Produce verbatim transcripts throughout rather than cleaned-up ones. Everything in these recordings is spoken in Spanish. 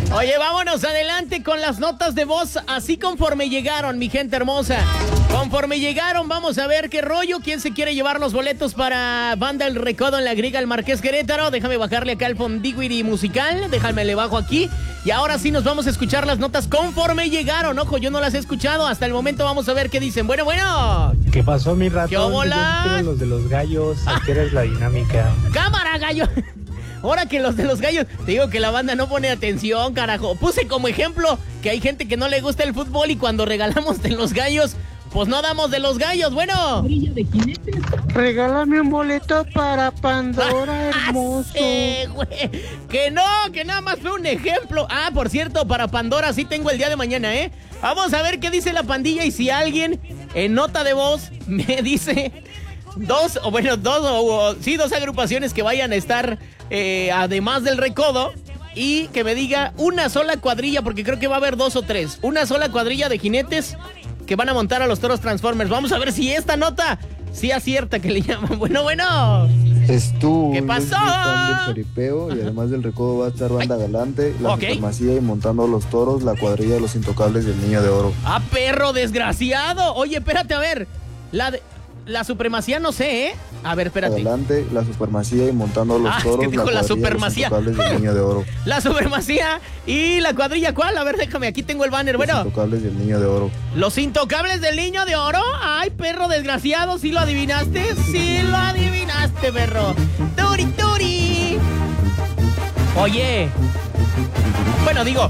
Oye, vámonos adelante con las notas de voz, así conforme llegaron, mi gente hermosa. Conforme llegaron, vamos a ver qué rollo. ¿Quién se quiere llevar los boletos para Banda El Recodo en la Griga El Marqués Querétaro? Déjame bajarle acá el fondiguiri musical. Déjame le bajo aquí. Y ahora sí nos vamos a escuchar las notas conforme llegaron. Ojo, yo no las he escuchado. Hasta el momento vamos a ver qué dicen. Bueno, bueno. ¿Qué pasó, mi ratón? ¿Qué hola? Yo quiero los de los gallos. ¿Qué eres la dinámica? ¡Cámara, gallo! Ahora que los de los gallos, te digo que la banda no pone atención, carajo. Puse como ejemplo que hay gente que no le gusta el fútbol y cuando regalamos de los gallos, pues no damos de los gallos. Bueno. Regálame un boleto para Pandora, hermoso. Sí, güey. Que no, que nada más fue un ejemplo. Ah, por cierto, para Pandora sí tengo el día de mañana, ¿eh? Vamos a ver qué dice la pandilla y si alguien en nota de voz me dice dos, o bueno, dos, o, o sí, dos agrupaciones que vayan a estar eh, además del Recodo y que me diga una sola cuadrilla, porque creo que va a haber dos o tres. Una sola cuadrilla de jinetes que van a montar a los toros Transformers. Vamos a ver si esta nota sí acierta que le llaman. Bueno, bueno. Es tú. ¿Qué pasó? Yo soy fan del Peripeo y además del Recodo va a estar Banda Galante, la Ok. Supremacía y montando los toros, la cuadrilla de los Intocables del Niño de Oro. ¡Ah, perro desgraciado! Oye, espérate, a ver. La de... La supremacía no sé, ¿eh? A ver, espérate. Adelante, la Supremacía y montando los Ah, es toros, que dijo la la cuadrilla de los Supermacía. Intocables del Niño de Oro. La supremacía y la cuadrilla, ¿cuál? A ver, déjame, aquí tengo el banner. Los Bueno, Intocables del Niño de Oro. los Intocables del Niño de Oro. Ay, perro desgraciado, ¿sí lo adivinaste? Sí lo adivinaste, perro. Turi, turi. Oye. Bueno, digo,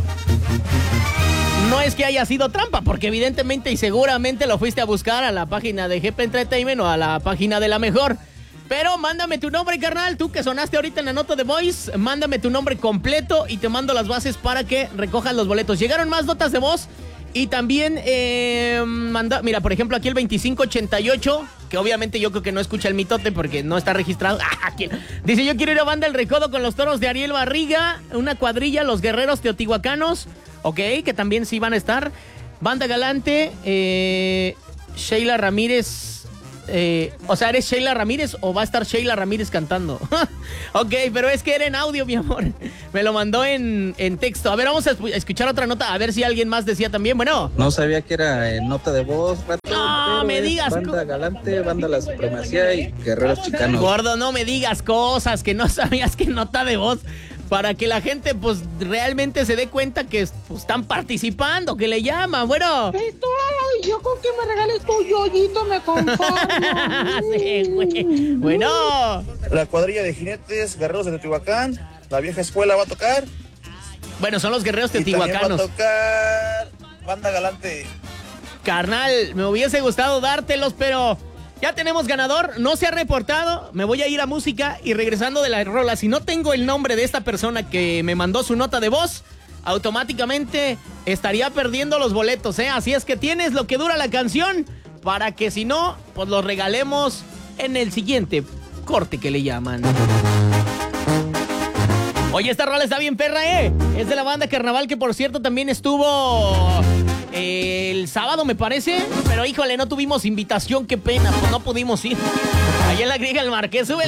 no es que haya sido trampa, porque evidentemente y seguramente lo fuiste a buscar a la página de G P Entertainment o a la página de La Mejor. Pero mándame tu nombre, carnal, tú que sonaste ahorita en la nota de voice, mándame tu nombre completo y te mando las bases para que recojas los boletos. Llegaron más notas de voz y también eh, manda, mira, por ejemplo, aquí el veinticinco ochenta y ocho, que obviamente yo creo que no escucha el mitote porque no está registrado. Dice, yo quiero ir a Banda El Recodo con los toros de Ariel Barriga, una cuadrilla, los guerreros teotihuacanos. Ok, que también sí van a estar. Banda Galante, eh, Sheila Ramírez. Eh, o sea, ¿eres Sheila Ramírez o va a estar Sheila Ramírez cantando? Ok, pero es que era en audio, mi amor. Me lo mandó en, en texto. A ver, vamos a escuchar otra nota. A ver si alguien más decía también. Bueno. No sabía que era en nota de voz, ratón, No, pero me es digas. Banda Galante, Banda La Supremacía y Guerreros Chicanos. Gordo, no me digas cosas que no sabías que nota de voz. Para que la gente, pues, realmente se dé cuenta que pues, están participando, que le llaman. Bueno. Estoy, yo con que me regales tu yoyito me conformo. Sí, güey. Bueno. La cuadrilla de jinetes, guerreros de Teotihuacán, la vieja escuela va a tocar. Bueno, son los guerreros Y también teotihuacanos. va a tocar Banda Galante. Carnal, me hubiese gustado dártelos, pero ya tenemos ganador. No se ha reportado. Me voy a ir a música y regresando de la rola. Si no tengo el nombre de esta persona que me mandó su nota de voz, automáticamente estaría perdiendo los boletos, ¿eh? Así es que tienes lo que dura la canción para que si no, pues los regalemos en el siguiente corte que le llaman. Oye, esta rola está bien perra, ¿eh? Es de la banda Carnaval, que por cierto también estuvo eh, el sábado, me parece. Pero híjole, no tuvimos invitación, qué pena, pues no pudimos ir. Allá en la Griega El Marqués, sube.